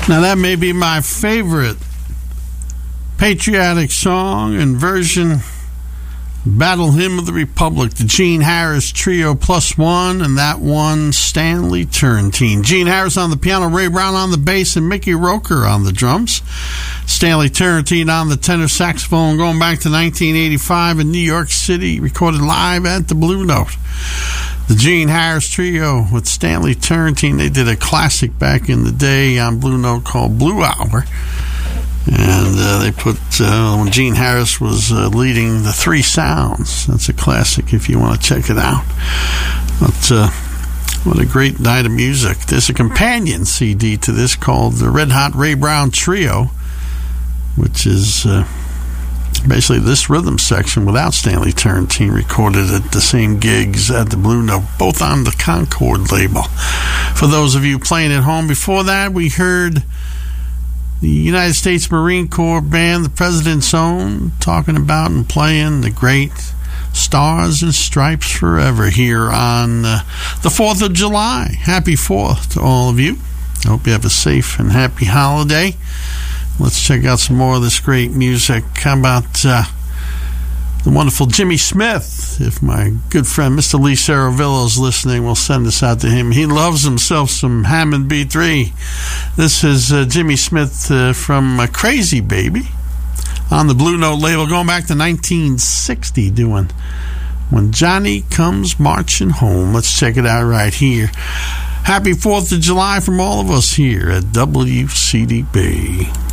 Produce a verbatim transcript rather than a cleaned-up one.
Now that may be my favorite patriotic song and version, Battle Hymn of the Republic, the Gene Harris Trio plus one, and that one, Stanley Turrentine. Gene Harris on the piano, Ray Brown on the bass, and Mickey Roker on the drums. Stanley Turrentine on the tenor saxophone, going back to nineteen eighty-five in New York City, recorded live at the Blue Note. The Gene Harris Trio with Stanley Turrentine, they did a classic back in the day on Blue Note called Blue Hour. And uh, they put, uh, when Gene Harris was uh, leading the Three Sounds. That's a classic if you want to check it out. But uh, what a great night of music. There's a companion C D to this called the Red Hot Ray Brown Trio, which is uh, basically this rhythm section without Stanley Turrentine, recorded at the same gigs at the Blue Note, both on the Concord label. For those of you playing at home, before that we heard the United States Marine Corps band, the President's Own, talking about and playing the great Stars and Stripes Forever here on uh, the fourth of July. Happy fourth to all of you. I hope you have a safe and happy holiday. Let's check out some more of this great music. How about uh, the wonderful Jimmy Smith? If my good friend Mister Lee Saravillo is listening, we'll send this out to him. He loves himself some Hammond B three. This is uh, Jimmy Smith uh, from uh, Crazy Baby on the Blue Note label, going back to nineteen sixty, doing When Johnny Comes Marching Home. Let's check it out right here. Happy fourth of July from all of us here at W C D B.